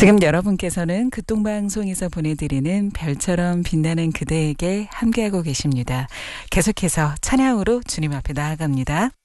지금 여러분께서는 극동방송에서 보내드리는 별처럼 빛나는 그대에게 함께하고 계십니다. 계속해서 찬양으로 주님 앞에 나아갑니다.